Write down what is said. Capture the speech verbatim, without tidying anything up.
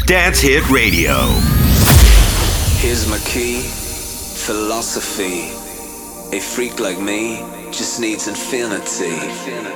Dance Hit Radio. Here's my key, philosophy. A freak like me just needs infinity.